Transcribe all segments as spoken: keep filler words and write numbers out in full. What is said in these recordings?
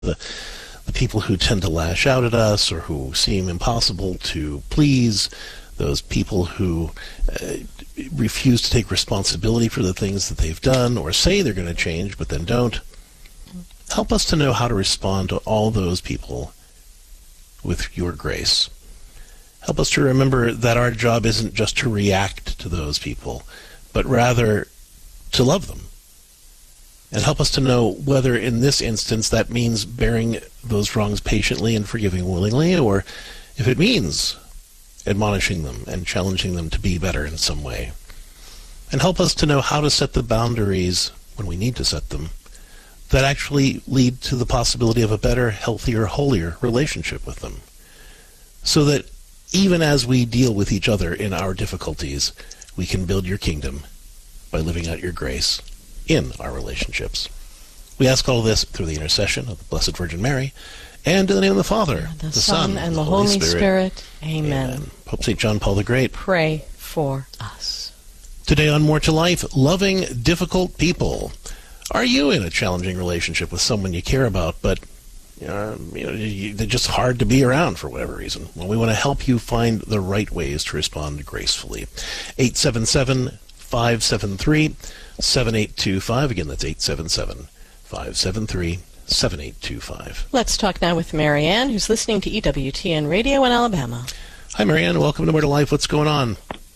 the, the people who tend to lash out at us or who seem impossible to please, those people who uh, refuse to take responsibility for the things that they've done or say they're going to change but then don't. Help us to know how to respond to all those people with your grace. Help us to remember that our job isn't just to react to those people, but rather to love them. And help us to know whether in this instance that means bearing those wrongs patiently and forgiving willingly, or if it means admonishing them and challenging them to be better in some way. And help us to know how to set the boundaries, when we need to set them, that actually lead to the possibility of a better, healthier, holier relationship with them. So that even as we deal with each other in our difficulties, we can build your kingdom by living out your grace in our relationships. We ask all this through the intercession of the Blessed Virgin Mary, and in the name of the Father, the, the Son, Son, and the Holy Spirit. Spirit. Amen. Amen. Pope Saint John Paul the Great, pray for us. Today on More to Life, loving difficult people. Are you in a challenging relationship with someone you care about, but uh, you know, you, they're just hard to be around for whatever reason? Well, we want to help you find the right ways to respond gracefully. eight seven seven, five seven three, seven eight two five. Again, that's eight seven seven, five seven three, seven eight two five. Let's talk now with Marianne, who's listening to E W T N Radio in Alabama. Hi, Marianne. Welcome to More to Life. What's going on?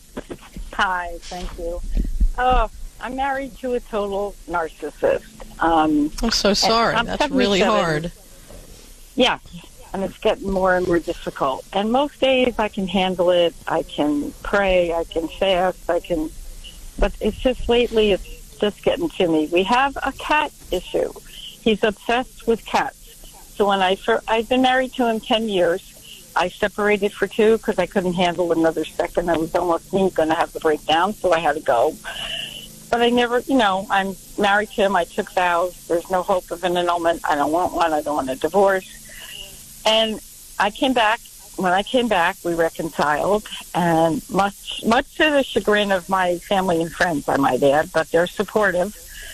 Hi, thank you. Uh, I'm married to a total narcissist. Um, I'm so sorry. I'm That's really hard. Yeah, and it's getting more and more difficult. And most days I can handle it. I can pray. I can fast. I can... But it's just lately, it's just getting to me. We have a cat issue. He's obsessed with cats. So when I fir- I've been married to him ten years. I separated for two because I couldn't handle another second. I was almost going to have the breakdown, so I had to go. But I never, you know, I'm married to him. I took vows. There's no hope of an annulment. I don't want one. I don't want a divorce. And I came back. When I came back, we reconciled, and much, much to the chagrin of my family and friends, I might add, but they're supportive.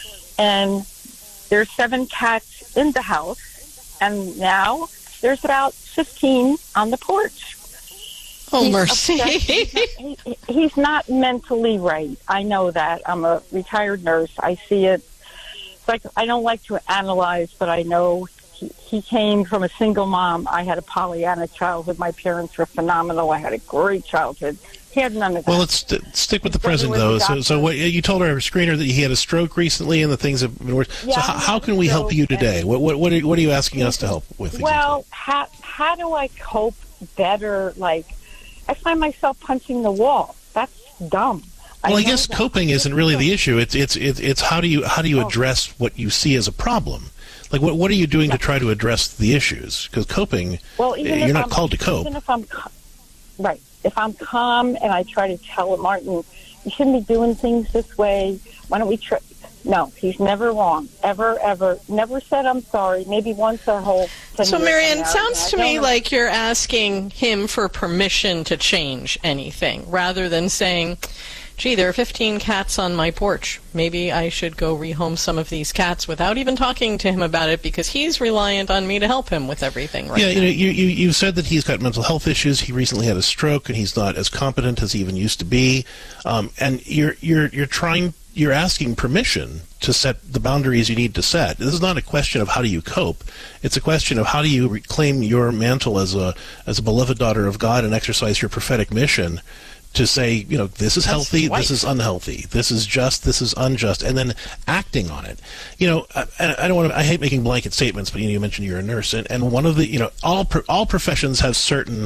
And there's seven cats in the house, and now there's about fifteen on the porch. Oh, he's mercy. He's not, he, he's not mentally right. I know that. I'm a retired nurse. I see it. It's like I don't like to analyze, but I know he, he came from a single mom. I had a Pollyanna childhood. My parents were phenomenal. I had a great childhood. He had none of that. Well, let's st- stick with the present, though. So, so what you told our screener that he had a stroke recently, and the things have been worse. Yeah, so, how, how can we help you today? What what what are, what are you asking us to help with? Well, how how do I cope better? Like, I find myself punching the wall. That's dumb. Well, I, I know guess that. coping isn't really the issue. It's it's it's it's how do you how do you Oh. address what you see as a problem? Like, what what are you doing to try to address the issues? Because coping, Well, even you're if not I'm, called to cope. Even if I'm co- right, if I'm calm and I try to tell him, Martin, you shouldn't be doing things this way. Why don't we try? No, he's never wrong, ever, ever. Never said I'm sorry. Maybe once our whole. So, Marianne, it marriage, sounds to I me don't- like you're asking him for permission to change anything, rather than saying, gee, there are fifteen cats on my porch. Maybe I should go rehome some of these cats without even talking to him about it, because he's reliant on me to help him with everything right yeah, now. you know, you, you you said that he's got mental health issues. He recently had a stroke, and he's not as competent as he even used to be. Um, and you're you're you're trying. You're asking permission to set the boundaries you need to set. This is not a question of how do you cope. It's a question of how do you reclaim your mantle as a as a beloved daughter of God and exercise your prophetic mission to say, you know, this is healthy, That's this is unhealthy, this is just, this is unjust, and then acting on it. You know, I, I don't want to. I hate making blanket statements, but you know, you mentioned you're a nurse, and, and one of the, you know, all all professions have certain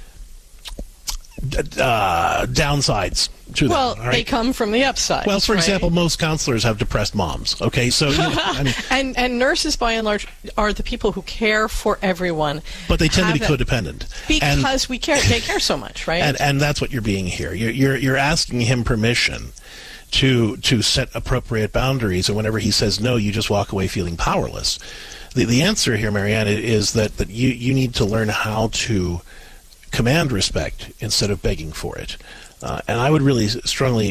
uh, downsides to them. Well, all right? they come from the upside. Well, for right? example, most counselors have depressed moms. Okay, so you know, I mean, and and nurses, by and large, are the people who care for everyone. but they tend to be have it- codependent because and, we care. They care so much, right? and and that's what you're being here. You're you're, you're asking him permission to to set appropriate boundaries, and whenever he says no, you just walk away feeling powerless. The the answer here, Marianne, is that that you you need to learn how to command respect instead of begging for it. Uh, and I would really strongly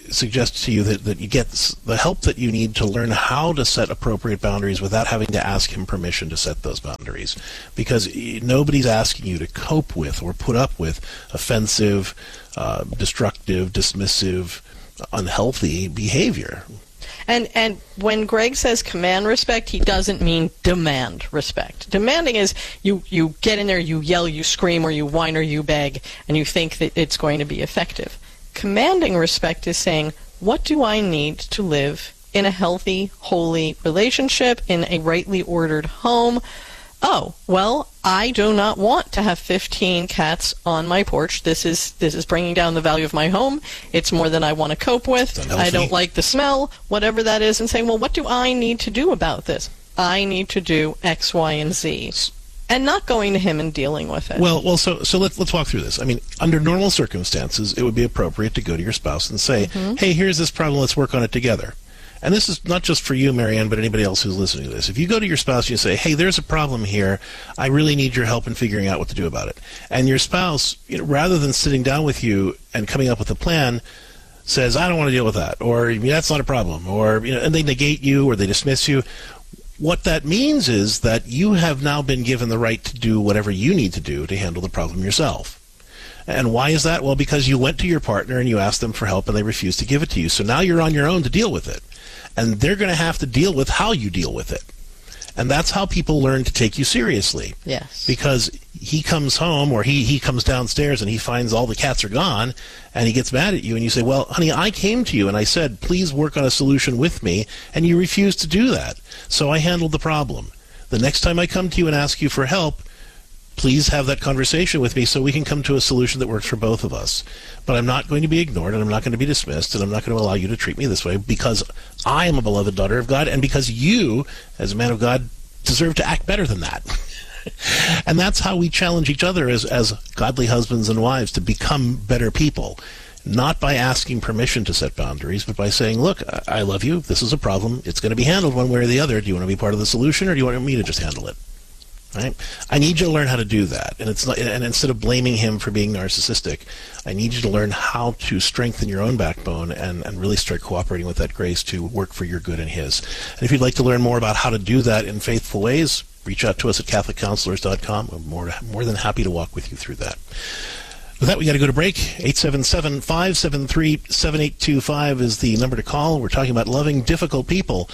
suggest to you that, that you get the help that you need to learn how to set appropriate boundaries without having to ask him permission to set those boundaries. Because nobody's asking you to cope with or put up with offensive, uh, destructive, dismissive, unhealthy behavior. And and when Greg says command respect, he doesn't mean demand respect. Demanding is you, you get in there, you yell, you scream, or you whine, or you beg, and you think that it's going to be effective. Commanding respect is saying, what do I need to live in a healthy, holy relationship, in a rightly ordered home? Oh, well, I do not want to have fifteen cats on my porch. This is this is bringing down the value of my home. It's more than I want to cope with. I don't like the smell, whatever that is, and saying, well, what do I need to do about this? I need to do X, Y, and Z. And not going to him and dealing with it. Well, well, so so let's let's walk through this. I mean, under normal circumstances, it would be appropriate to go to your spouse and say, mm-hmm. hey, here's this problem, let's work on it together. And this is not just for you, Marianne, but anybody else who's listening to this. If you go to your spouse and you say, hey, there's a problem here, I really need your help in figuring out what to do about it. And your spouse, you know, rather than sitting down with you and coming up with a plan, says, I don't want to deal with that, or that's not a problem, or, you know, and they negate you or they dismiss you. What that means is that you have now been given the right to do whatever you need to do to handle the problem yourself. And why is that? Well, because you went to your partner and you asked them for help and they refused to give it to you. So now you're on your own to deal with it. And they're going to have to deal with how you deal with it. And that's how people learn to take you seriously. Yes. Because he comes home or he, he comes downstairs and he finds all the cats are gone and he gets mad at you and you say, well, honey, I came to you and I said, please work on a solution with me, and you refused to do that. So I handled the problem. The next time I come to you and ask you for help, please have that conversation with me so we can come to a solution that works for both of us. But I'm not going to be ignored, and I'm not going to be dismissed, and I'm not going to allow you to treat me this way because I am a beloved daughter of God, and because you, as a man of God, deserve to act better than that. And that's how we challenge each other as, as godly husbands and wives to become better people. Not by asking permission to set boundaries, but by saying, look, I love you, this is a problem, it's going to be handled one way or the other. Do you want to be part of the solution, or do you want me to just handle it? Right? I need you to learn how to do that, and it's not, and instead of blaming him for being narcissistic, I need you to learn how to strengthen your own backbone and, and really start cooperating with that grace to work for your good and his. And if you'd like to learn more about how to do that in faithful ways, reach out to us at catholic counselors dot com. I'm more, more than happy to walk with you through that. With that, we got to go to break. eight seven seven, five seven three, seven eight two five is the number to call. We're talking about loving difficult people.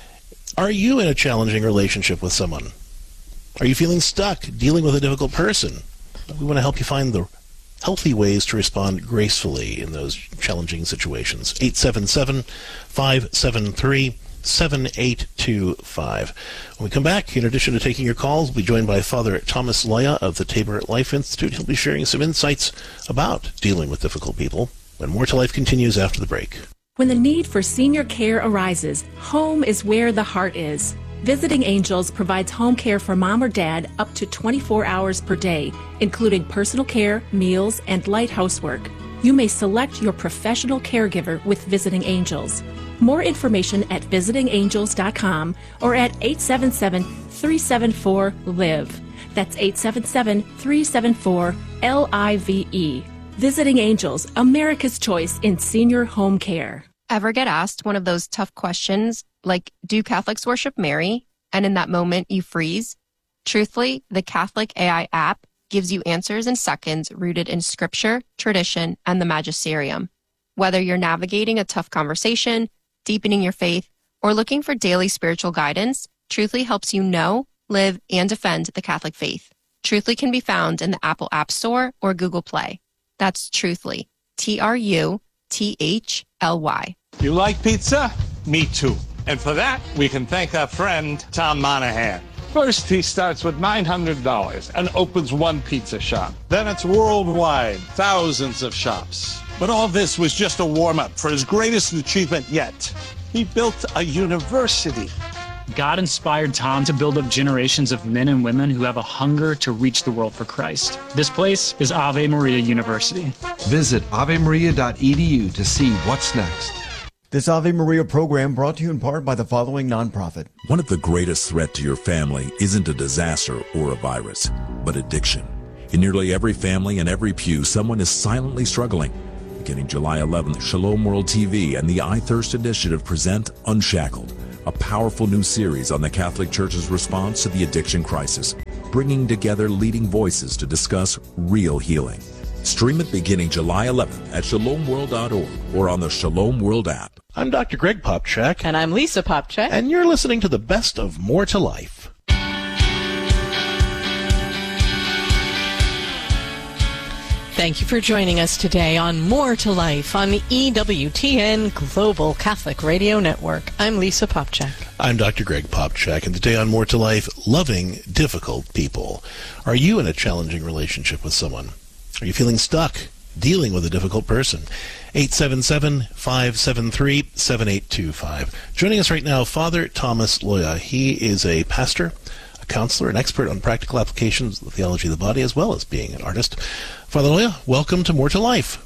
Are you in a challenging relationship with someone? Are you feeling stuck dealing with a difficult person? We want to help you find the healthy ways to respond gracefully in those challenging situations. eight seven seven, five seven three, seven eight two five. When we come back, in addition to taking your calls, we'll be joined by Father Thomas Loya of the Tabor Life Institute. He'll be sharing some insights about dealing with difficult people. And More to Life continues after the break. When the need for senior care arises, home is where the heart is. Visiting Angels provides home care for mom or dad up to twenty-four hours per day, including personal care, meals, and light housework. You may select your professional caregiver with Visiting Angels. More information at visiting angels dot com or at eight seven seven, three seven four, LIVE. That's eight seven seven, three seven four, L I V E. Visiting Angels, America's choice in senior home care. Ever get asked one of those tough questions, like, do Catholics worship Mary? And in that moment, you freeze? Truthfully, the Catholic A I app gives you answers in seconds rooted in scripture, tradition, and the magisterium. Whether you're navigating a tough conversation, deepening your faith, or looking for daily spiritual guidance, Truthfully helps you know, live, and defend the Catholic faith. Truthfully can be found in the Apple App Store or Google Play. That's Truthfully, T R U T H L Y. You like pizza? Me too. And for that, we can thank our friend, Tom Monahan. First, he starts with nine hundred dollars and opens one pizza shop. Then it's worldwide, thousands of shops. But all this was just a warm-up for his greatest achievement yet. He built a university. God inspired Tom to build up generations of men and women who have a hunger to reach the world for Christ. This place is Ave Maria University. Visit ave maria dot e d u to see what's next. This Ave Maria program brought to you in part by the following nonprofit. One of the greatest threats to your family isn't a disaster or a virus, but addiction. In nearly every family and every pew, someone is silently struggling. Beginning July eleventh, Shalom World T V and the I Thirst Initiative present Unshackled, a powerful new series on the Catholic Church's response to the addiction crisis, bringing together leading voices to discuss real healing. Stream it beginning July eleventh at shalom world dot org or on the Shalom World app. I'm Doctor Greg Popchak. And I'm Lisa Popchak. And you're listening to the best of More to Life. Thank you for joining us today on More to Life on the E W T N Global Catholic Radio Network. I'm Lisa Popchak. I'm Doctor Greg Popchak, and today on More to Life, loving difficult people. Are you in a challenging relationship with someone? Are you feeling stuck, dealing with a difficult person? eight seven seven, five seven three, seven eight two five. Joining us right now, Father Thomas Loya. He is a pastor, a counselor, an expert on practical applications of the theology of the body, as well as being an artist. Father Loya, welcome to More to Life.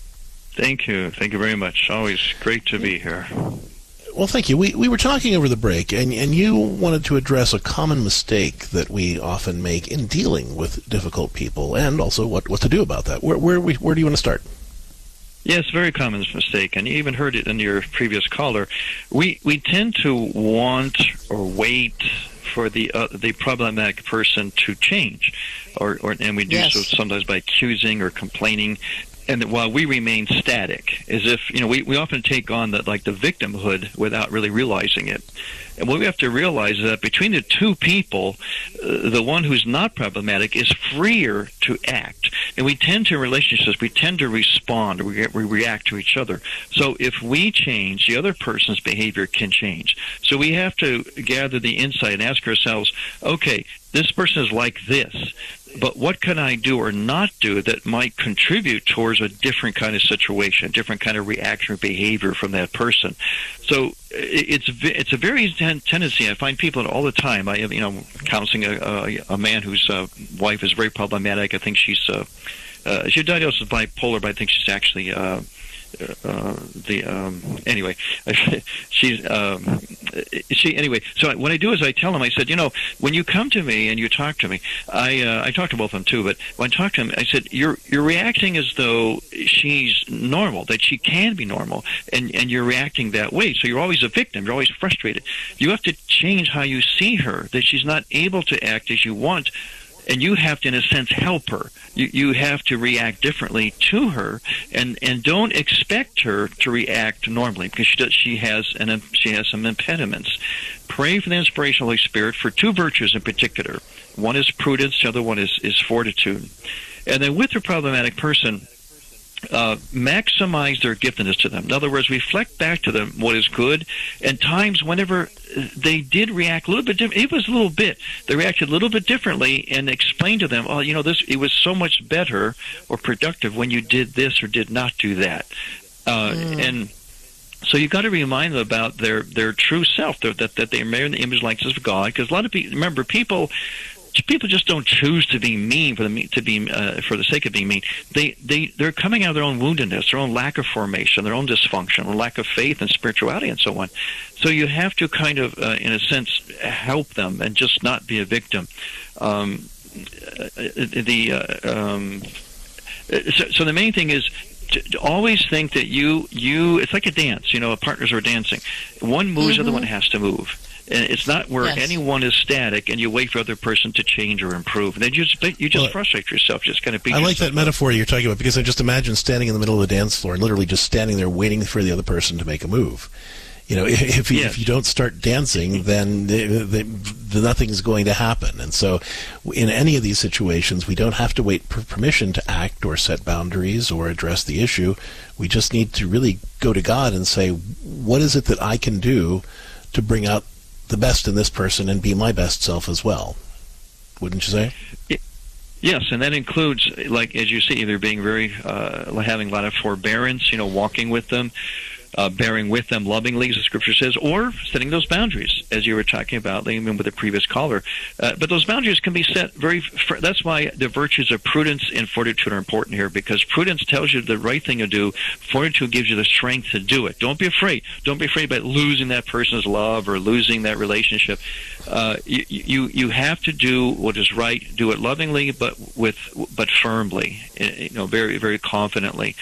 Thank you. Thank you very much. Always great to be here. Well, thank you. We we were talking over the break, and, and you wanted to address a common mistake that we often make in dealing with difficult people, and also what, what to do about that. Where where we, where do you want to start? Yes, very common mistake, and you even heard it in your previous caller. We we tend to want or wait for the uh, the problematic person to change, or, or and we do yes. so sometimes by accusing or complaining, and that while we remain static, as if you know we, we often take on the like the victimhood without really realizing it. And what we have to realize is that between the two people, uh, the one who's not problematic is freer to act. And we tend to, in relationships, we tend to respond, or we, we react to each other. So if we change, the other person's behavior can change. So we have to gather the insight and ask ourselves, okay, this person is like this, but what can I do or not do that might contribute towards a different kind of situation, a different kind of reaction or behavior from that person? So it's it's a very ten- tendency. I find people all the time. I have, you know, counseling a, a, a man whose uh, wife is very problematic. I think she's uh, uh, she's diagnosed as bipolar, but I think she's actually uh, uh, the um, anyway. she's um, she anyway. So what I do is I tell him. I said, you know, when you come to me and you talk to me, I uh, I talk to both of them too. But when I talk to him, I said, you're you're reacting as though she's normal, that she can be normal, and and you're reacting that way. So you're always a victim. You're always frustrated. You have to change how you see her, that she's not able to act as you want. And you have to, in a sense, help her. You you have to react differently to her, and, and don't expect her to react normally, because she does, she has an she has some impediments. Pray for the inspiration of the Holy Spirit for two virtues in particular. One is prudence. The other one is is fortitude. And then with the problematic person, Uh, maximize their giftedness to them. In other words, reflect back to them what is good. And times whenever they did react a little bit different, it was a little bit, they reacted a little bit differently, and explain to them, oh, you know, this it was so much better or productive when you did this or did not do that. Uh, mm. And so you've got to remind them about their, their true self, that, that, that they are made in the image and likeness of God. Because a lot of people, remember, people... People just don't choose to be mean for the to be uh, for the sake of being mean. They they they're coming out of their own woundedness, their own lack of formation, their own dysfunction, their lack of faith and spirituality, and so on. So you have to kind of, uh, in a sense, help them and just not be a victim. Um, the uh, um, so, so the main thing is to, to always think that you you it's like a dance. You know, partners are dancing. One moves, mm-hmm. the other one has to move. And it's not where yes. anyone is static and you wait for the other person to change or improve. And then you just you just well, frustrate yourself, just kind of beat I like that up. metaphor you're talking about, because I just imagine standing in the middle of the dance floor and literally just standing there waiting for the other person to make a move. You know, if you, yes. if you don't start dancing, then the, the, the, nothing's going to happen. And so in any of these situations, we don't have to wait for permission to act or set boundaries or address the issue. We just need to really go to God and say, what is it that I can do to bring out the best in this person and be my best self as well? Wouldn't you say? Yes, and that includes, like, as you see, either being very, uh, having a lot of forbearance, you know, walking with them, uh, bearing with them lovingly, as the Scripture says, or setting those boundaries, as you were talking about, even with the previous caller. Uh, but those boundaries can be set very, fr- that's why the virtues of prudence and fortitude are important here, because prudence tells you the right thing to do, fortitude gives you the strength to do it. Don't be afraid. Don't be afraid about losing that person's love or losing that relationship. Uh, you, you you have to do what is right, do it lovingly, but with but firmly, you know, very, very confidently.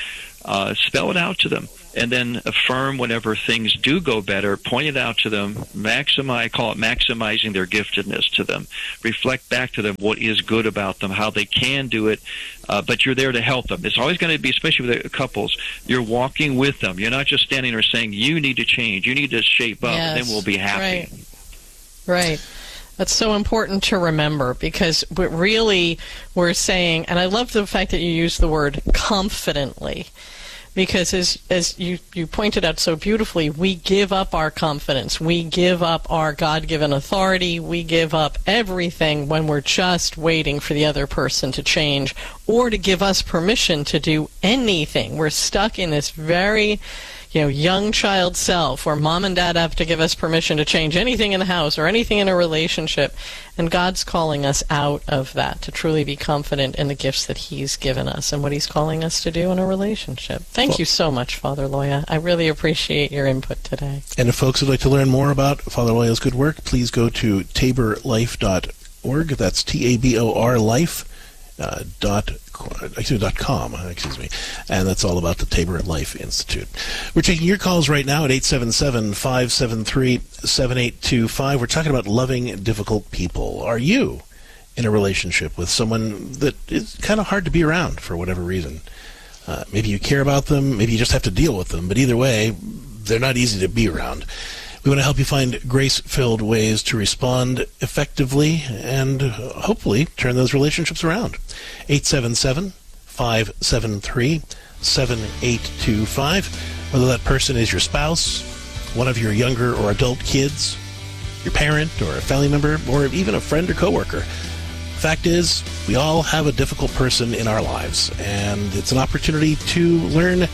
uh, spell it out to them. And then affirm whenever things do go better, point it out to them, maximize, I call it maximizing their giftedness to them. Reflect back to them what is good about them, how they can do it, uh, but you're there to help them. It's always going to be, especially with the couples, you're walking with them. You're not just standing there saying, you need to change, you need to shape up, yes, and then we'll be happy. Right. Right. That's so important to remember, because what really we're saying, and I love the fact that you use the word confidently, because as as you, you pointed out so beautifully, we give up our confidence. We give up our God-given authority. We give up everything when we're just waiting for the other person to change or to give us permission to do anything. We're stuck in this very, you know, young child self where mom and dad have to give us permission to change anything in the house or anything in a relationship. And God's calling us out of that to truly be confident in the gifts that he's given us and what he's calling us to do in a relationship. Thank well, you so much, Father Loya. I really appreciate your input today. And if folks would like to learn more about Father Loya's good work, please go to tabor life dot org. That's T A B O R life uh, dot Actually, dot com, excuse me, and that's all about the Tabor Life Institute. We're taking your calls right now at eight seven seven, five seven three, seven eight two five. We're talking about loving difficult people. Are you in a relationship with someone that is kind of hard to be around for whatever reason? Uh, maybe you care about them, maybe you just have to deal with them, but either way, they're not easy to be around. We want to help you find grace-filled ways to respond effectively and hopefully turn those relationships around. eight seven seven, five seven three, seven eight two five. Whether that person is your spouse, one of your younger or adult kids, your parent or a family member, or even a friend or coworker. Fact is, we all have a difficult person in our lives, and it's an opportunity to learn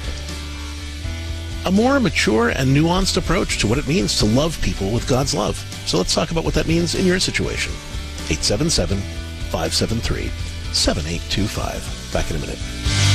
a more mature and nuanced approach to what it means to love people with God's love. So let's talk about what that means in your situation. eight seven seven, five seven three, seven eight two five. Back in a minute.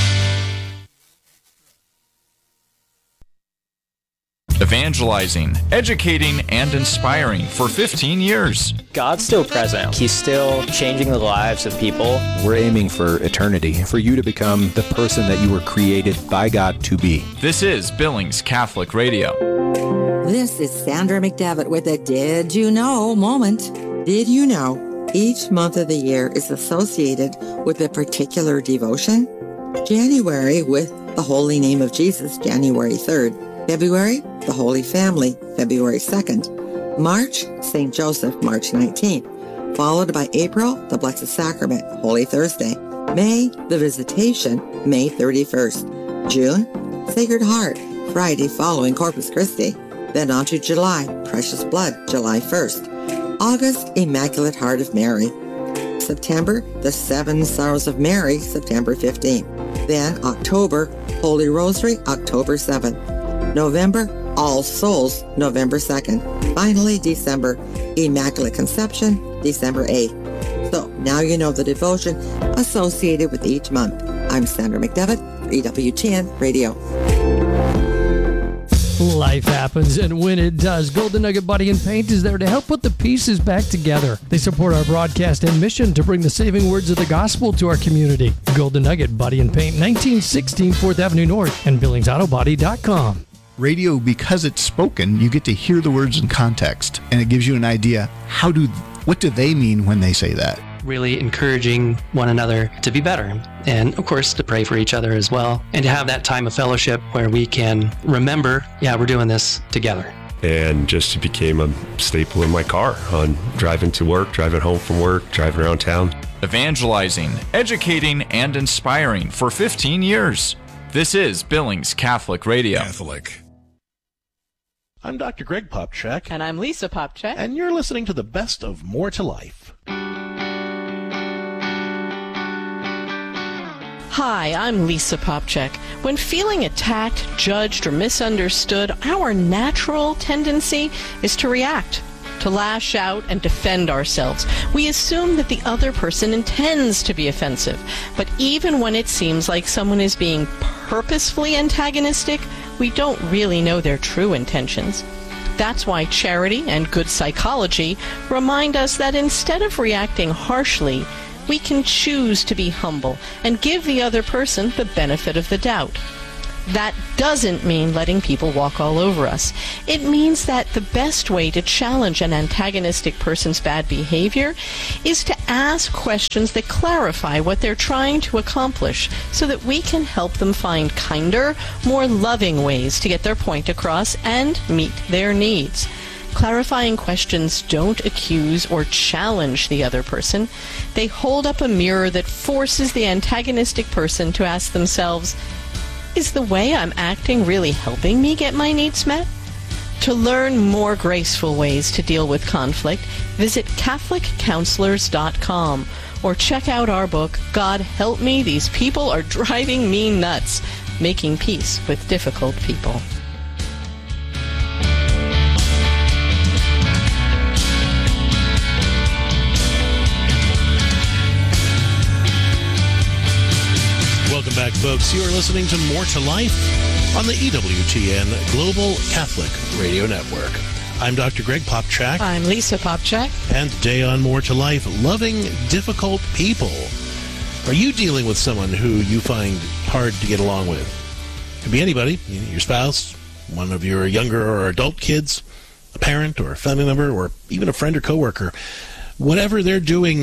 Evangelizing, educating, and inspiring for fifteen years. God's still present. He's still changing the lives of people. We're aiming for eternity, for you to become the person that you were created by God to be. This is Billings Catholic Radio. This is Sandra McDevitt with a Did You Know moment. Did you know each month of the year is associated with a particular devotion? January with the Holy Name of Jesus, January third. February, the Holy Family, February second. March, Saint Joseph, March nineteenth. Followed by April, the Blessed Sacrament, Holy Thursday. May, the Visitation, May thirty-first. June, Sacred Heart, Friday following Corpus Christi. Then on to July, Precious Blood, July first. August, Immaculate Heart of Mary. September, the Seven Sorrows of Mary, September fifteenth. Then October, Holy Rosary, October seventh. November, All Souls, November second. Finally, December, Immaculate Conception, December eighth. So now you know the devotion associated with each month. I'm Sandra McDevitt for E W T N Radio. Life happens, and when it does, Golden Nugget Body and Paint is there to help put the pieces back together. They support our broadcast and mission to bring the saving words of the gospel to our community. Golden Nugget Body and Paint, nineteen sixteen fourth Avenue North, and Billings Auto Body dot com. Radio, because it's spoken, you get to hear the words in context, and it gives you an idea, how do, what do they mean when they say that? Really encouraging one another to be better, and of course to pray for each other as well, and to have that time of fellowship where we can remember, yeah, we're doing this together. And just became a staple in my car on driving to work, driving home from work, driving around town. Evangelizing, educating, and inspiring for fifteen years. This is Billings Catholic Radio. Catholic. I'm Doctor Greg Popchak. And I'm Lisa Popchak. And you're listening to the best of More to Life. Hi, I'm Lisa Popchak. When feeling attacked, judged, or misunderstood, our natural tendency is to react, to lash out and defend ourselves. We assume that the other person intends to be offensive. But even when it seems like someone is being purposefully antagonistic, we don't really know their true intentions. That's why charity and good psychology remind us that instead of reacting harshly, we can choose to be humble and give the other person the benefit of the doubt. That doesn't mean letting people walk all over us. It means that the best way to challenge an antagonistic person's bad behavior is to ask questions that clarify what they're trying to accomplish so that we can help them find kinder, more loving ways to get their point across and meet their needs. Clarifying questions don't accuse or challenge the other person. They hold up a mirror that forces the antagonistic person to ask themselves, is the way I'm acting really helping me get my needs met? To learn more graceful ways to deal with conflict, visit Catholic Counselors dot com or check out our book, God Help Me, These People Are Driving Me Nuts, Making Peace with Difficult People. Welcome back, folks. You are listening to More to Life on the E W T N Global Catholic Radio Network. I'm Doctor Greg Popchak. I'm Lisa Popchak. And today on More to Life, loving difficult people. Are you dealing with someone who you find hard to get along with? It could be anybody, your spouse, one of your younger or adult kids, a parent or a family member, or even a friend or coworker. Whatever they're doing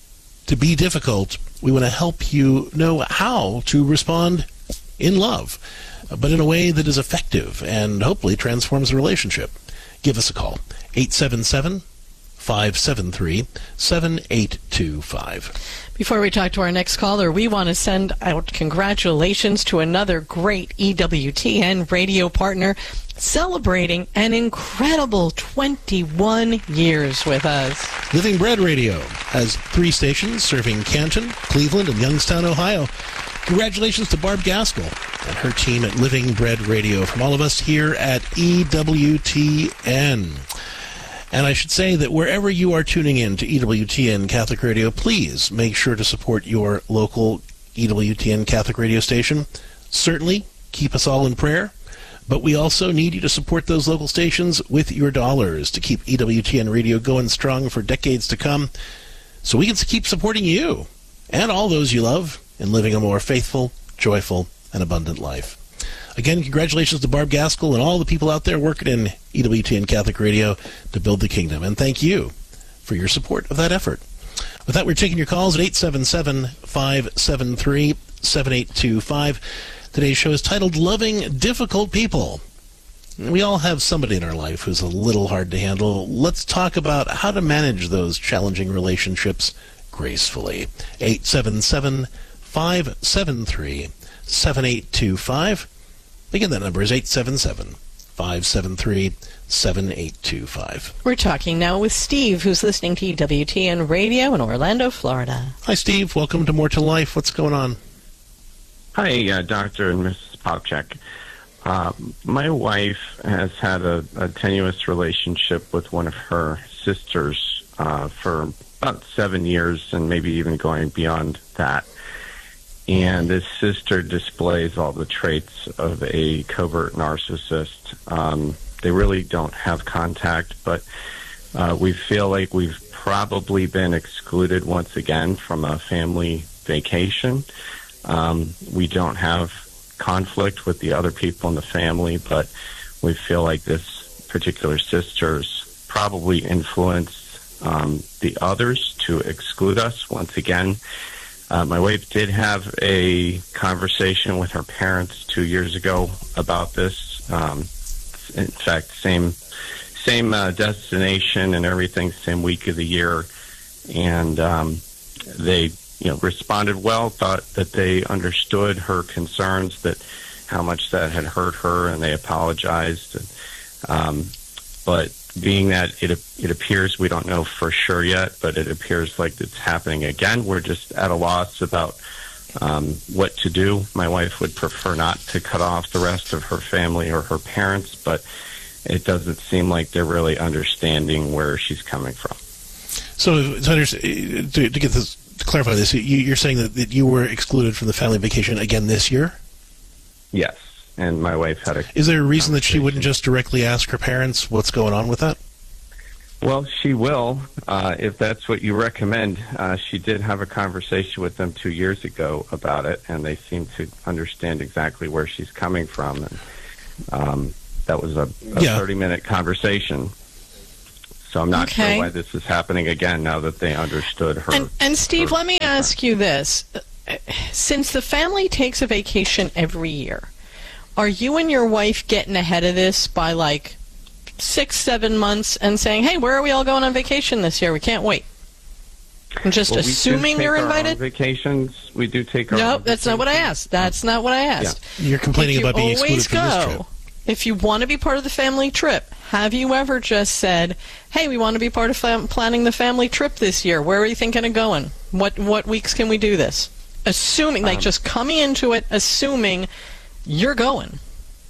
to be difficult, we want to help you know how to respond in love, but in a way that is effective and hopefully transforms the relationship. Give us a call, eight seven seven, five seven three, seven eight two five. Before we talk to our next caller, we want to send out congratulations to another great E W T N radio partner celebrating an incredible twenty-one years with us. Living Bread Radio has three stations serving Canton, Cleveland, and Youngstown, Ohio. Congratulations to Barb Gaskell and her team at Living Bread Radio from all of us here at E W T N. And I should say that wherever you are tuning in to E W T N Catholic Radio, please make sure to support your local E W T N Catholic radio station. Certainly, keep us all in prayer, but we also need you to support those local stations with your dollars to keep E W T N Radio going strong for decades to come, so we can keep supporting you and all those you love in living a more faithful, joyful, and abundant life. Again, congratulations to Barb Gaskell and all the people out there working in E W T N Catholic Radio to build the kingdom. And thank you for your support of that effort. With that, we're taking your calls at eight seven seven, five seven three, seven eight two five. Today's show is titled Loving Difficult People. We all have somebody in our life who's a little hard to handle. Let's talk about how to manage those challenging relationships gracefully. eight seven seven, five seven three, seven eight two five. Again, that number is eight seven seven, five seven three, seven eight two five. We're talking now with Steve, who's listening to E W T N Radio in Orlando, Florida. Hi, Steve. Welcome to More to Life. What's going on? Hi, uh, Doctor and Missus Popchak. Uh, my wife has had a, a tenuous relationship with one of her sisters uh, for about seven years and maybe even going beyond that. And this sister displays all the traits of a covert narcissist. Um, they really don't have contact, but uh, we feel like we've probably been excluded once again from a family vacation. Um, we don't have conflict with the other people in the family, but we feel like this particular sister's probably influenced um, the others to exclude us once again. Uh, my wife did have a conversation with her parents two years ago about this. Um, in fact, same same uh, destination and everything, same week of the year, and um, they, you know, responded well. Thought that they understood her concerns, that how much that had hurt her, and they apologized. Um, but being that it it appears, we don't know for sure yet, but it appears like it's happening again. We're just at a loss about um, what to do. My wife would prefer not to cut off the rest of her family or her parents, but it doesn't seem like they're really understanding where she's coming from. So, to, to, to get this, to clarify this, you, you're saying that, that you were excluded from the family vacation again this year? Yes. And my wife had a... Is there a reason that she wouldn't just directly ask her parents what's going on with that? Well, she will, uh, if that's what you recommend. Uh, she did have a conversation with them two years ago about it, and they seem to understand exactly where she's coming from. And um, that was a, a Yeah. thirty-minute conversation. So I'm not Okay. sure why this is happening again now that they understood her. And, and Steve, let me ask you this. Since the family takes a vacation every year, are you and your wife getting ahead of this by like six, seven months and saying, hey, where are we all going on vacation this year? We can't wait. I'm just Well, we do assuming take you're our own invited? vacations. We do take our No, own that's not what I asked. That's not what I asked. You're complaining If you about being always excluded from this go, trip. If you want to be part of the family trip, have you ever just said, hey, we want to be part of fam- planning the family trip this year. Where are you thinking of going? What what weeks can we do this? Assuming, like Um, just coming into it, assuming you're going.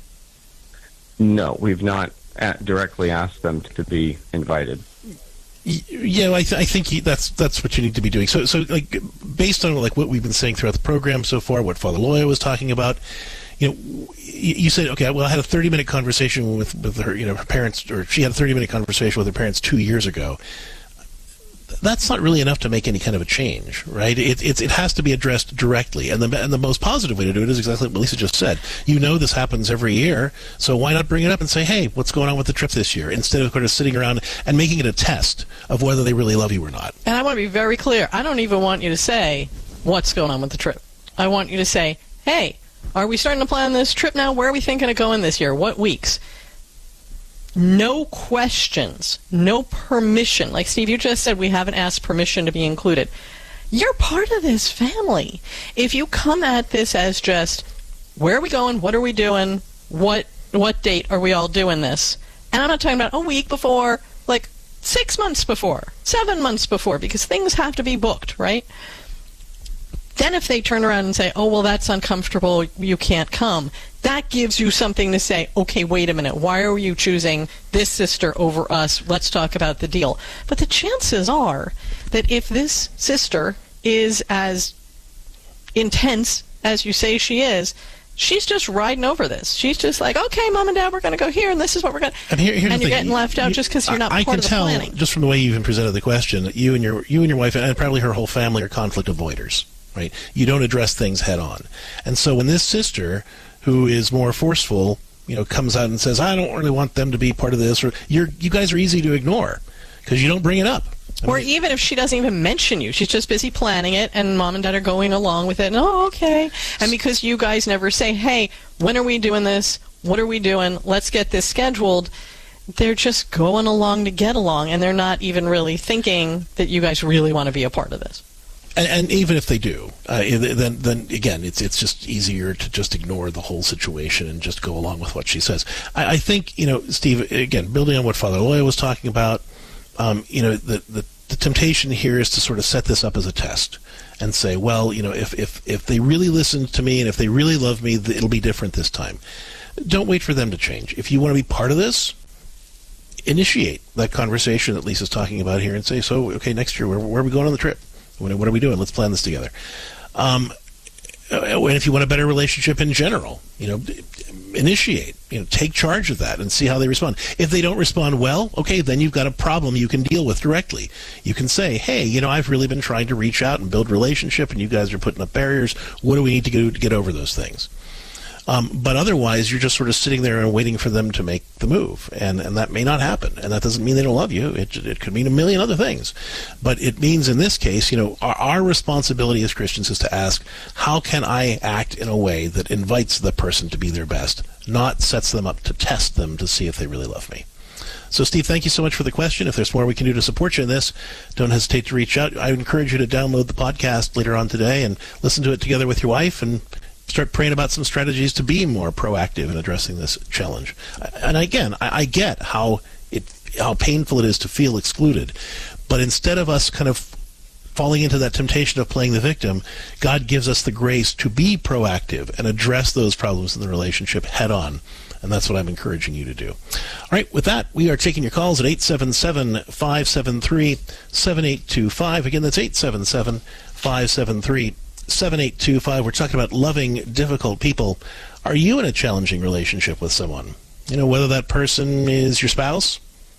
No, we've not a directly asked them to be invited. Y- Yeah, I, th- I think he, that's that's what you need to be doing. So, so like based on like what we've been saying throughout the program so far, what Father Loya was talking about, you know, y- you said, okay, well, I had a thirty minute conversation with with her, you know, her parents, or she had a thirty minute conversation with her parents two years ago. That's not really enough to make any kind of a change, right? It, it, it has to be addressed directly. And the, and the most positive way to do it is exactly what Lisa just said. You know this happens every year, so why not bring it up and say, hey, what's going on with the trip this year? Instead of kind of sitting around and making it a test of whether they really love you or not. And I want to be very clear. I don't even want you to say what's going on with the trip. I want you to say, hey, are we starting to plan this trip now? Where are we thinking of going this year? What weeks? No questions, no permission. Like Steve, you just said, we haven't asked permission to be included. You're part of this family. If you come at this as just, where are we going? What are we doing? What what date are we all doing this? And I'm not talking about a week before, like six months before, seven months before, because things have to be booked, right? Then if they turn around and say, oh, well, that's uncomfortable, you can't come, that gives you something to say, okay, wait a minute, why are you choosing this sister over us? Let's talk about the deal. But the chances are that if this sister is as intense as you say she is, she's just riding over this. She's just like, okay, Mom and Dad, we're going to go here, and this is what we're going to... And, here, here's and the you're thing. getting left out You- just because you're not I, I part can of the tell planning. just from the way you even presented the question that you and your you and your wife and probably her whole family are conflict avoiders, right? You don't address things head on, and so when this sister, who is more forceful, you know, comes out and says, I don't really want them to be part of this, or you're you guys are easy to ignore because you don't bring it up. I Or mean, even if she doesn't even mention you, she's just busy planning it, and Mom and Dad are going along with it. And, oh, okay. And because you guys never say, hey, when are we doing this? What are we doing? Let's get this scheduled. They're just going along to get along, and they're not even really thinking that you guys really want to be a part of this. And, and even if they do, uh, then then again, it's it's just easier to just ignore the whole situation and just go along with what she says. I, I think, you know, Steve, again, building on what Father Loya was talking about, um, you know, the, the the temptation here is to sort of set this up as a test and say, well, you know, if if if they really listen to me and if they really love me, th- it'll be different this time. Don't wait for them to change. If you want to be part of this, initiate that conversation that Lisa's talking about here and say, so, okay, next year, where, where are we going on the trip? What are we doing? Let's plan this together. Um, and if you want a better relationship in general, you know, initiate, you know, take charge of that and see how they respond. If they don't respond well, okay, then you've got a problem you can deal with directly. You can say, hey, you know, I've really been trying to reach out and build relationship, and you guys are putting up barriers. What do we need to do to get over those things? Um, but otherwise, you're just sort of sitting there and waiting for them to make the move, and, and that may not happen. And that doesn't mean they don't love you. It, it could mean a million other things. But it means in this case, you know, our, our responsibility as Christians is to ask, how can I act in a way that invites the person to be their best, not sets them up to test them to see if they really love me? So, Steve, thank you so much for the question. If there's more we can do to support you in this, don't hesitate to reach out. I would encourage you to download the podcast later on today and listen to it together with your wife and start praying about some strategies to be more proactive in addressing this challenge. And again, I, I get how it how painful it is to feel excluded, but instead of us kind of falling into that temptation of playing the victim, God gives us the grace to be proactive and address those problems in the relationship head on. And that's what I'm encouraging you to do. All right, with that, we are taking your calls at eight seven seven, five seven three, seven eight two five. Again, that's eight seven seven, five seven three, seven eight two five. We're talking about loving difficult people. Are you in a challenging relationship with someone? You know, whether that person is your spouse,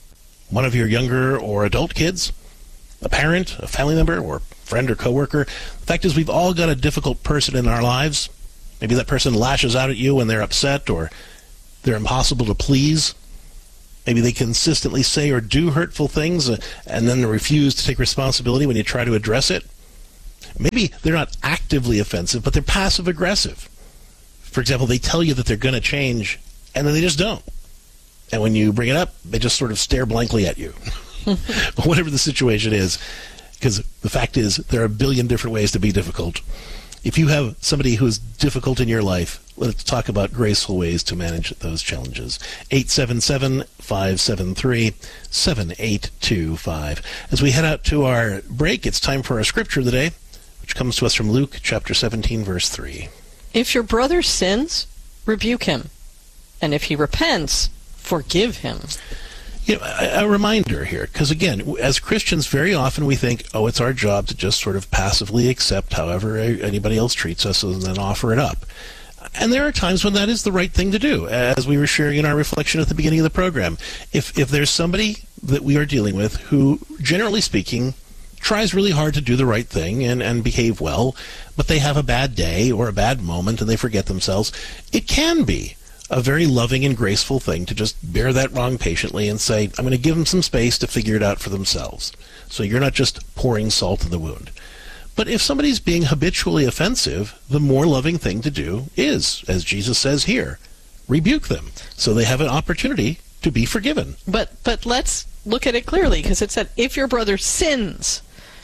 one of your younger or adult kids, a parent, a family member, or friend or coworker. The fact is, we've all got a difficult person in our lives. Maybe that person lashes out at you when they're upset, or they're impossible to please. Maybe they consistently say or do hurtful things, uh, and then refuse to take responsibility when you try to address it. Maybe they're not actively offensive, but they're passive-aggressive. For example, they tell you that they're going to change, and then they just don't. And when you bring it up, they just sort of stare blankly at you. Whatever the situation is, because the fact is, there are a billion different ways to be difficult. If you have somebody who is difficult in your life, let's talk about graceful ways to manage those challenges. eight seven seven, five seven three, seven eight two five. As we head out to our break, it's time for our scripture of the day, which comes to us from Luke chapter seventeen, verse three. If your brother sins, rebuke him, and if he repents, forgive him. You know, a, a reminder here, because again, as Christians, very often we think, oh, it's our job to just sort of passively accept however anybody else treats us and then offer it up. And there are times when that is the right thing to do, as we were sharing in our reflection at the beginning of the program. If if there's somebody that we are dealing with who, generally speaking, tries really hard to do the right thing and, and behave well, but they have a bad day or a bad moment and they forget themselves, it can be a very loving and graceful thing to just bear that wrong patiently and say, I'm going to give them some space to figure it out for themselves. So you're not just pouring salt in the wound. But if somebody's being habitually offensive, the more loving thing to do is, as Jesus says here, rebuke them so they have an opportunity to be forgiven. But but let's look at it clearly, because it said, if your brother sins.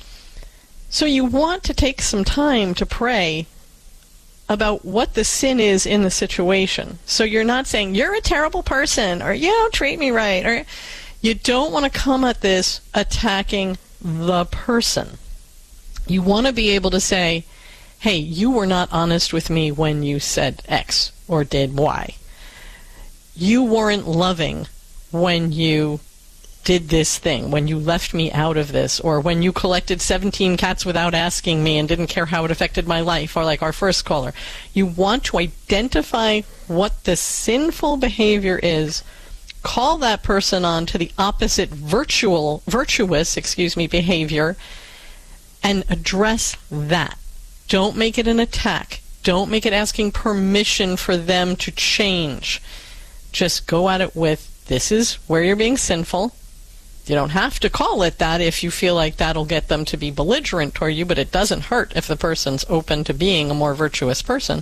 So you want to take some time to pray about what the sin is in the situation. So you're not saying, you're a terrible person, or you don't treat me right, or you don't want to come at this attacking the person. You want to be able to say, hey, you were not honest with me when you said X or did Y. You weren't loving when you did this thing, when you left me out of this, or when you collected seventeen cats without asking me and didn't care how it affected my life, or like our first caller. You want to identify what the sinful behavior is, call that person on to the opposite virtual, virtuous, excuse me, behavior, and address that. Don't make it an attack. Don't make it asking permission for them to change. Just go at it with, this is where you're being sinful. You don't have to call it that if you feel like that'll get them to be belligerent toward you, but it doesn't hurt if the person's open to being a more virtuous person.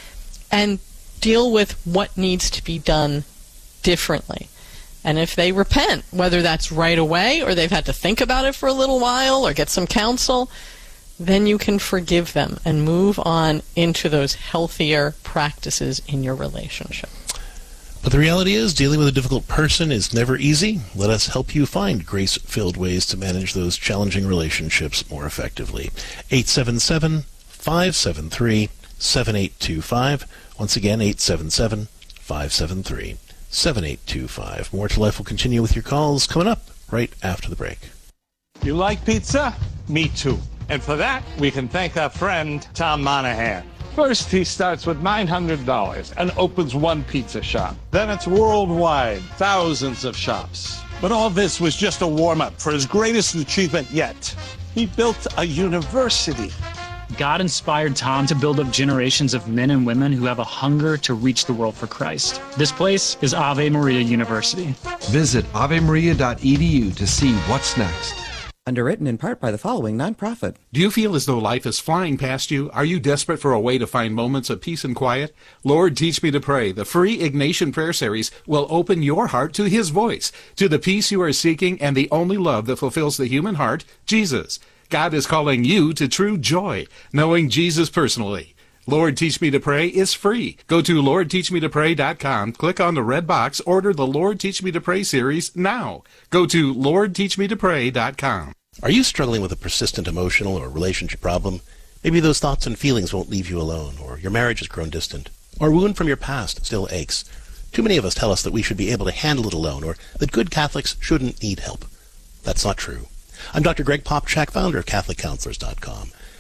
And deal with what needs to be done differently. And if they repent, whether that's right away or they've had to think about it for a little while or get some counsel, then you can forgive them and move on into those healthier practices in your relationship. But the reality is, dealing with a difficult person is never easy. Let us help you find grace-filled ways to manage those challenging relationships more effectively. eight seven seven, five seven three, seven eight two five. Once again, eight seven seven, five seven three, seven eight two five. More to Life will continue with your calls coming up right after the break. You like pizza? Me too. And for that, we can thank our friend Tom Monahan. First, he starts with nine hundred dollars and opens one pizza shop. Then it's worldwide, thousands of shops. But all this was just a warm-up for his greatest achievement yet. He built a university. God inspired Tom to build up generations of men and women who have a hunger to reach the world for Christ. This place is Ave Maria University. Visit ave maria dot e d u to see what's next. Underwritten in part by the following nonprofit. Do you feel as though life is flying past you? Are you desperate for a way to find moments of peace and quiet? Lord, Teach Me to Pray, the free Ignatian prayer series, will open your heart to His voice, to the peace you are seeking and the only love that fulfills the human heart, Jesus. God is calling you to true joy, knowing Jesus personally. Lord, Teach Me to Pray is free. Go to lord teach me to pray dot com, click on the red box, order the Lord Teach Me to Pray series now. Go to lord teach me to pray dot com. Are you struggling with a persistent emotional or relationship problem? Maybe those thoughts and feelings won't leave you alone, or your marriage has grown distant, or a wound from your past still aches. Too many of us tell us that we should be able to handle it alone, or that good Catholics shouldn't need help. That's not true. I'm Doctor Greg Popchak, founder of Catholic Counselors dot com.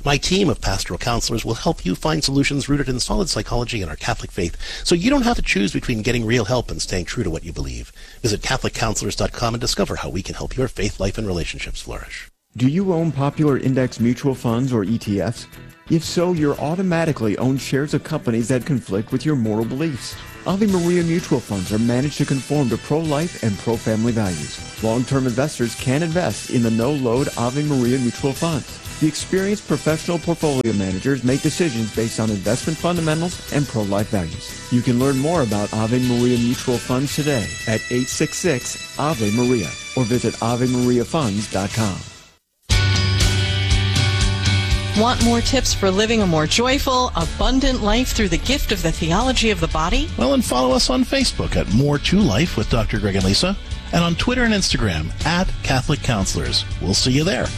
My team of pastoral counselors will help you find solutions rooted in solid psychology and our Catholic faith, so you don't have to choose between getting real help and staying true to what you believe. Visit Catholic Counselors dot com and discover how we can help your faith, life, and relationships flourish. Do you own popular index mutual funds or E T Fs? If so, you're automatically own shares of companies that conflict with your moral beliefs. Ave Maria mutual funds are managed to conform to pro-life and pro-family values. Long-term investors can invest in the no-load Ave Maria mutual funds. The experienced professional portfolio managers make decisions based on investment fundamentals and pro-life values. You can learn more about Ave Maria mutual funds today at eight six six Ave Maria or visit Ave Maria Funds dot com. Want more tips for living a more joyful, abundant life through the gift of the theology of the body? Well, and follow us on Facebook at More to Life with Doctor Greg and Lisa, and on Twitter and Instagram at Catholic Counselors. We'll see you there.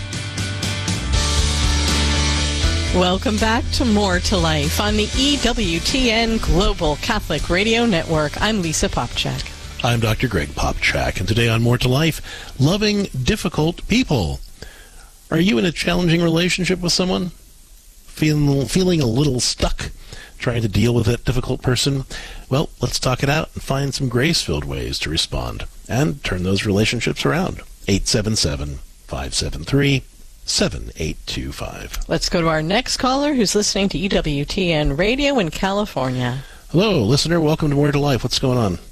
Welcome back to More to Life on the E W T N Global Catholic Radio Network. I'm Lisa Popchak. I'm Doctor Greg Popchak, and today on More to Life, loving difficult people. Are you in a challenging relationship with someone? Feeling, feeling a little stuck? Trying to deal with that difficult person? Well, let's talk it out and find some grace-filled ways to respond and turn those relationships around. eight seven seven, five seven three, seven eight two five. Let's go to our next caller who's listening to E W T N Radio in California. Hello, listener. Welcome to More to Life. What's going on?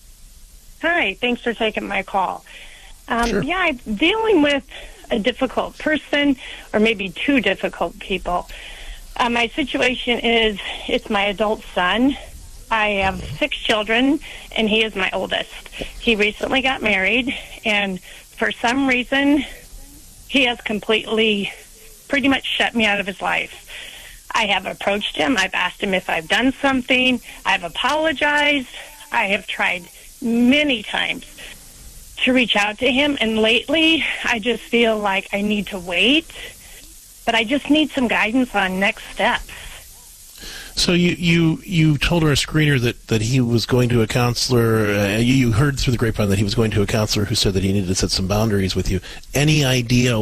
Hi. Thanks for taking my call. Um, Sure. Yeah, I'm dealing with a difficult person or maybe two difficult people. Uh, my situation is it's my adult son. I have six children, and he is my oldest. He recently got married, and for some reason, he has completely pretty much shut me out of his life. I have approached him. I've asked him if I've done something. I've apologized. I have tried many times to reach out to him, and lately I just feel like I need to wait, but I just need some guidance on next steps. So you, you, you told our screener that, that he was going to a counselor. Uh, you, you heard through the grapevine that he was going to a counselor who said that he needed to set some boundaries with you. Any idea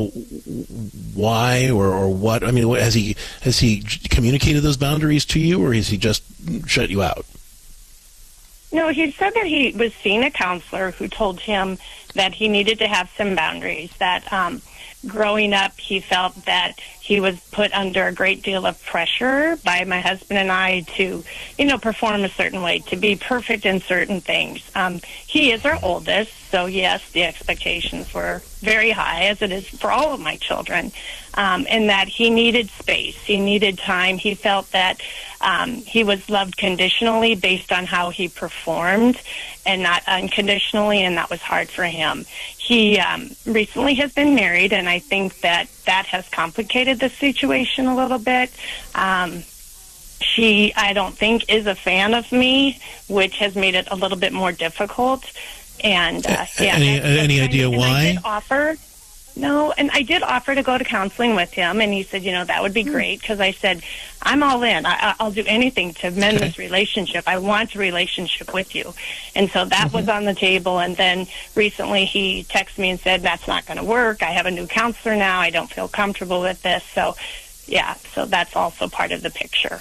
why or, or what? I mean, has he has he communicated those boundaries to you, or has he just shut you out? No, he said that he was seeing a counselor who told him that he needed to have some boundaries, that um, growing up he felt that he was put under a great deal of pressure by my husband and I to, you know, perform a certain way, to be perfect in certain things. Um, he is our oldest, so yes, the expectations were very high, as it is for all of my children, um, and that he needed space, he needed time. He felt that um, he was loved conditionally based on how he performed and not unconditionally, and that was hard for him. He um, recently has been married, and I think that that has complicated the situation a little bit. Um, she, I don't think, is a fan of me, which has made it a little bit more difficult. And uh, yeah, any that's- any that's idea kind of- and why? I did offer. No, and I did offer to go to counseling with him, and he said, you know, that would be great, because I said, I'm all in. I, I'll do anything to mend Okay. this relationship. I want a relationship with you. And so that Mm-hmm. was on the table, and then recently he texted me and said, that's not going to work. I have a new counselor now. I don't feel comfortable with this. So, yeah, so that's also part of the picture.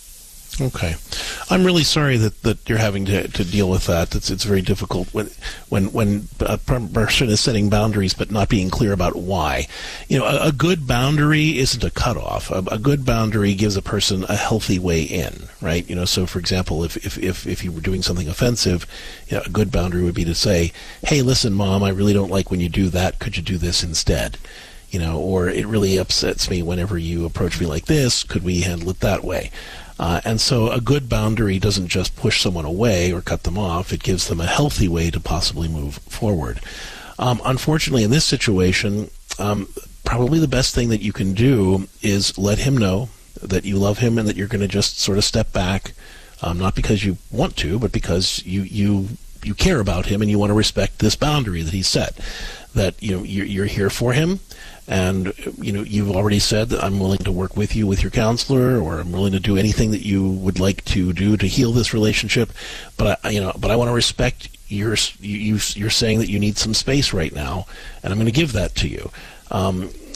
Okay, I'm really sorry that, that you're having to, to deal with that. It's it's very difficult when when when a person is setting boundaries but not being clear about why. You know, a, a good boundary isn't a cutoff. A, a good boundary gives a person a healthy way in, right? You know, so for example, if if if, if you were doing something offensive, you know, a good boundary would be to say, "Hey, listen, Mom, I really don't like when you do that. Could you do this instead?" You know, or it really upsets me whenever you approach me like this. Could we handle it that way? Uh, and so a good boundary doesn't just push someone away or cut them off. It gives them a healthy way to possibly move forward. Um, unfortunately, in this situation, um, probably the best thing that you can do is let him know that you love him and that you're going to just sort of step back, um, not because you want to, but because you you you care about him and you want to respect this boundary that he set. That you know you're, you're here for him. And, you know, you've already said that I'm willing to work with you with your counselor, or I'm willing to do anything that you would like to do to heal this relationship. But, I, you know, but I want to respect your, you, you're saying that you need some space right now, and I'm going to give that to you. Um, but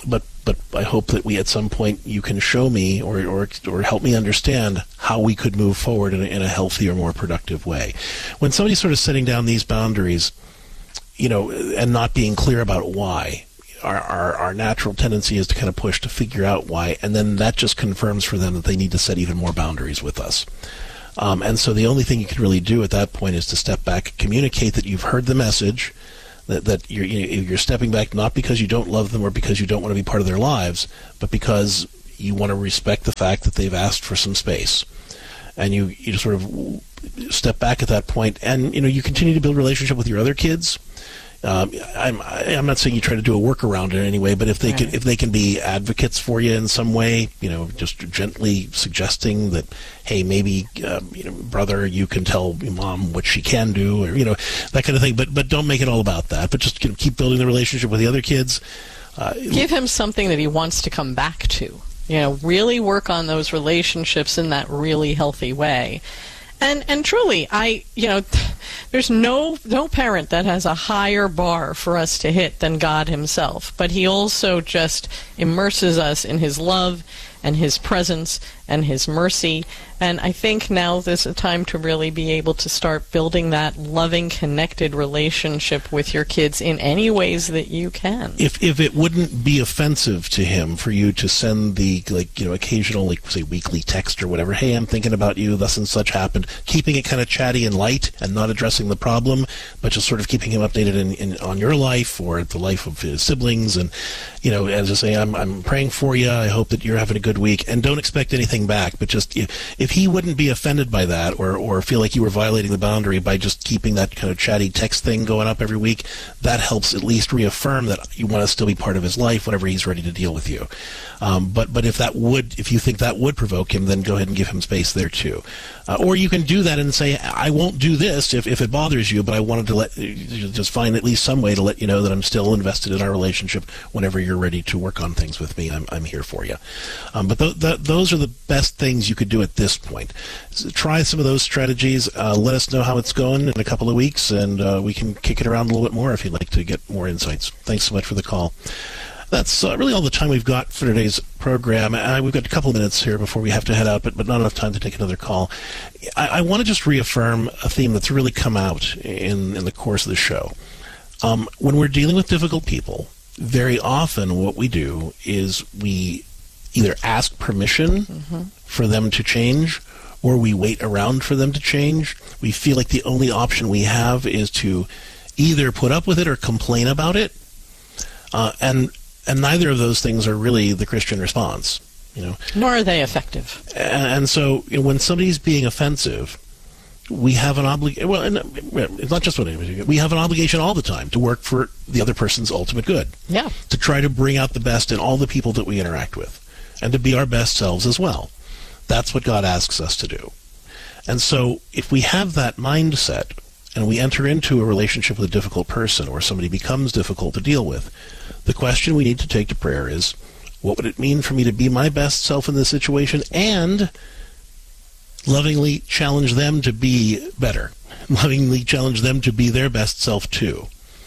but I hope that we at some point you can show me or or, or help me understand how we could move forward in a, in a healthier, more productive way. When somebody's sort of setting down these boundaries, you know, and not being clear about why, our, our, our natural tendency is to kind of push to figure out why, and then that just confirms for them that they need to set even more boundaries with us. Um, and so the only thing you can really do at that point is to step back, communicate that you've heard the message, that, that you're, you're stepping back not because you don't love them or because you don't want to be part of their lives, but because you want to respect the fact that they've asked for some space. And you, you just sort of step back at that point, and you know you continue to build a relationship with your other kids. Um, I'm I'm not saying you try to do a workaround in any way, but if they Right. can if they can be advocates for you in some way, you know, just gently suggesting that, hey, maybe um, you know, brother, you can tell your mom what she can do, or you know, that kind of thing. But but don't make it all about that. But just you know, keep building the relationship with the other kids. Uh, Give him something that he wants to come back to. You know, really work on those relationships in that really healthy way. And and truly, I you know, there's no no parent that has a higher bar for us to hit than God Himself. But He also just immerses us in His love and His presence and His mercy. And I think now is a time to really be able to start building that loving, connected relationship with your kids in any ways that you can. If if it wouldn't be offensive to him for you to send the, like, you know, occasional, like, say, weekly text or whatever, hey, I'm thinking about you, thus and such happened, keeping it kind of chatty and light and not addressing the problem, but just sort of keeping him updated in, in on your life or the life of his siblings, and, you know, as I say, I'm I'm praying for you, I hope that you're having a good week, and don't expect anything back, but just, if, if he wouldn't be offended by that or, or feel like you were violating the boundary by just keeping that kind of chatty text thing going up every week, that helps at least reaffirm that you want to still be part of his life whenever he's ready to deal with you. Um, but but if that would, if you think that would provoke him, then go ahead and give him space there too. Uh, or you can do that and say, I won't do this if, if it bothers you, but I wanted to let just find at least some way to let you know that I'm still invested in our relationship. Whenever you're ready to work on things with me, I'm I'm here for you. Um, but th- th- those are the best things you could do at this point. So try some of those strategies. Uh, let us know how it's going in a couple of weeks, and uh, we can kick it around a little bit more if you'd like to get more insights. Thanks so much for the call. That's uh, really all the time we've got for today's program. Uh, we've got a couple of minutes here before we have to head out, but, but not enough time to take another call. I, I want to just reaffirm a theme that's really come out in, in the course of the show. Um, when we're dealing with difficult people, very often what we do is we either ask permission mm-hmm. for them to change, or we wait around for them to change. We feel like the only option we have is to either put up with it or complain about it. Uh, and and neither of those things are really the Christian response, you know. Nor are they effective. And, and so, you know, when somebody's being offensive, we have an obligation. Well, and, it's not just what we have an obligation all the time to work for the other person's ultimate good. Yeah. To try to bring out the best in all the people that we interact with, and to be our best selves as well. That's what God asks us to do. And so, if we have that mindset, and we enter into a relationship with a difficult person, or somebody becomes difficult to deal with, the question we need to take to prayer is, what would it mean for me to be my best self in this situation, and lovingly challenge them to be better, lovingly challenge them to be their best self too.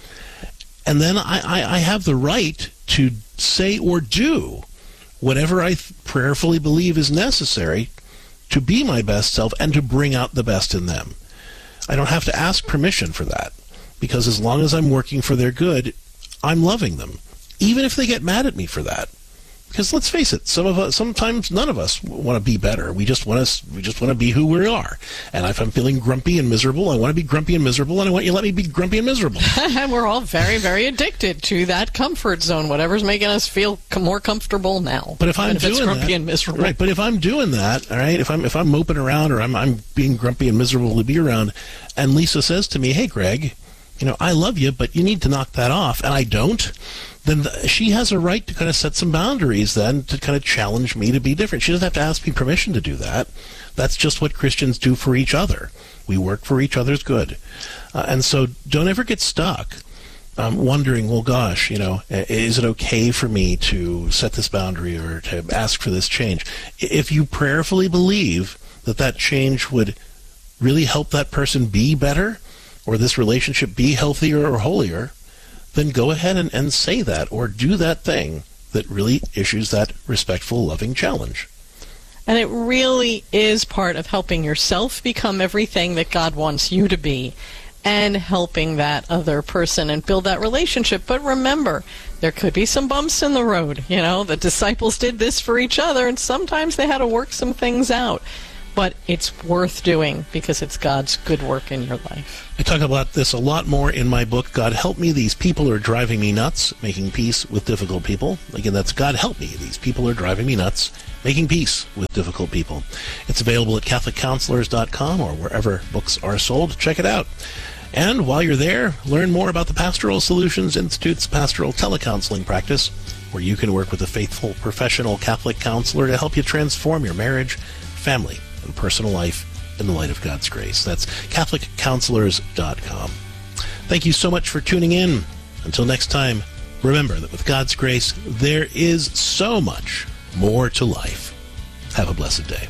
And then I, I, I have the right to say or do whatever I th- prayerfully believe is necessary to be my best self and to bring out the best in them. I don't have to ask permission for that, because as long as I'm working for their good, I'm loving them, even if they get mad at me for that. Because let's face it, some of us, sometimes none of us want to be better. We just want to, we just want to be who we are. And if I'm feeling grumpy and miserable, I want to be grumpy and miserable, and I want you to let me be grumpy and miserable. And we're all very, very addicted to that comfort zone, whatever's making us feel com- more comfortable now. But if I'm if doing it's grumpy that, and miserable, right? But if I'm doing that, all right, if I'm if I'm moping around, or I'm I'm being grumpy and miserable to be around, and Lisa says to me, "Hey, Greg, you know, I love you, but you need to knock that off," and I don't, then the, she has a right to kind of set some boundaries then to kind of challenge me to be different. She doesn't have to ask me permission to do that. That's just what Christians do for each other. We work for each other's good. Uh, and so don't ever get stuck um, wondering, well, gosh, you know, is it okay for me to set this boundary or to ask for this change? If you prayerfully believe that that change would really help that person be better, or this relationship be healthier or holier, then go ahead and, and say that, or do that thing that really issues that respectful, loving challenge. And it really is part of helping yourself become everything that God wants you to be, and helping that other person and build that relationship. But remember, there could be some bumps in the road. You know, the disciples did this for each other, and sometimes they had to work some things out. But it's worth doing because it's God's good work in your life. I talk about this a lot more in my book, God Help Me, These People Are Driving Me Nuts, Making Peace with Difficult People. Again, that's God Help Me, These People Are Driving Me Nuts, Making Peace with Difficult People. It's available at catholic counselors dot com or wherever books are sold. Check it out. And while you're there, learn more about the Pastoral Solutions Institute's pastoral telecounseling practice, where you can work with a faithful professional Catholic counselor to help you transform your marriage, family, and personal life in the light of God's grace. That's catholic counselors dot com. Thank you so much for tuning in. Until next time, remember that with God's grace, there is so much more to life. Have a blessed day.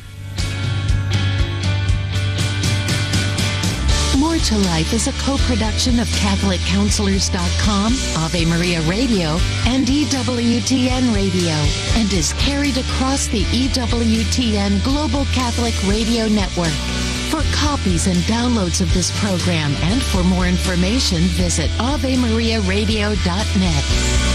More to Life is a co-production of catholic counselors dot com, Ave Maria Radio, and E W T N Radio, and is carried across the E W T N Global Catholic Radio Network. For copies and downloads of this program and for more information, visit ave maria radio dot net.